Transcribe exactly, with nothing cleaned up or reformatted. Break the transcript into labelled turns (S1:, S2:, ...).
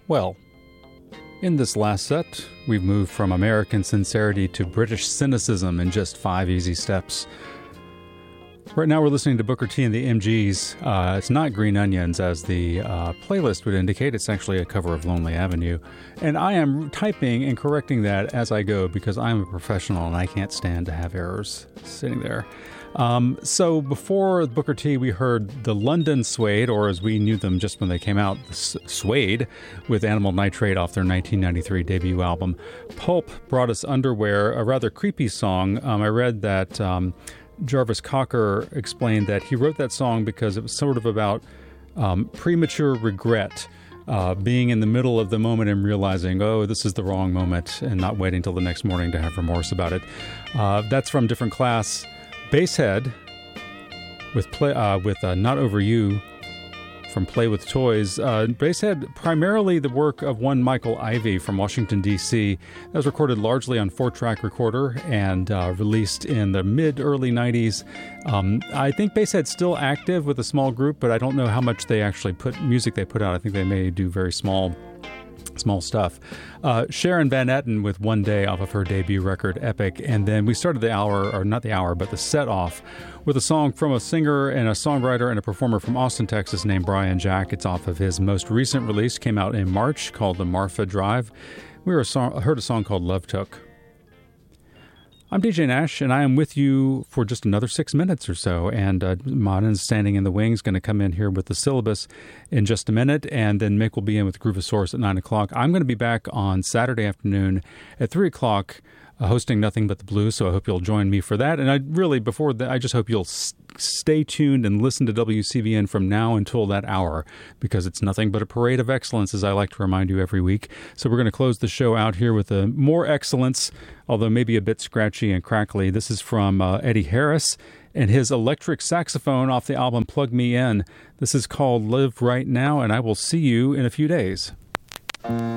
S1: Well, in this last set, we've moved from American sincerity to British cynicism in just five easy steps. Right now we're listening to Booker T and the M Gs. Uh, it's not Green Onions, as the uh, playlist would indicate. It's actually a cover of Lonely Avenue. And I am typing and correcting that as I go because I'm a professional and I can't stand to have errors sitting there. Um, so before Booker T, we heard the London Suede, or as we knew them just when they came out, the Suede, with Animal Nitrate off their nineteen ninety-three debut album. Pulp brought us Underwear, a rather creepy song. Um, I read that um, Jarvis Cocker explained that he wrote that song because it was sort of about um, premature regret. Uh, being in the middle of the moment and realizing, oh, this is the wrong moment, and not waiting till the next morning to have remorse about it. Uh, that's from Different Class. Basshead with play uh, with uh, Not Over You from Play With Toys. Uh, Basshead, primarily the work of one Michael Ivey from Washington, D C That was recorded largely on four-track recorder and uh, released in the mid-early nineties. Um, I think Basshead's still active with a small group, but I don't know how much they actually put music they put out. I think they may do very small Small stuff. Uh, Sharon Van Etten with One Day off of her debut record, Epic. And then we started the hour, or not the hour, but the set off with a song from a singer and a songwriter and a performer from Austin, Texas named Brian Jack. It's off of his most recent release, came out in March, called The Marfa Drive. We were a song, heard a song called Love Took. I'm D J Nash, and I am with you for just another six minutes or so. And uh, Modern's standing in the wings, going to come in here with the syllabus in just a minute. And then Mick will be in with Groovosaurus at nine o'clock. I'm going to be back on Saturday afternoon at three o'clock, uh, hosting Nothing But the Blues. So I hope you'll join me for that. And I really, before that, I just hope you'll s- stay tuned and listen to W C B N from now until that hour, because it's nothing but a parade of excellence, as I like to remind you every week. So we're going to close the show out here with a more excellence, although maybe a bit scratchy and crackly. This is from uh, Eddie Harris and his electric saxophone off the album Plug Me In. This is called Live Right Now, and I will see you in a few days.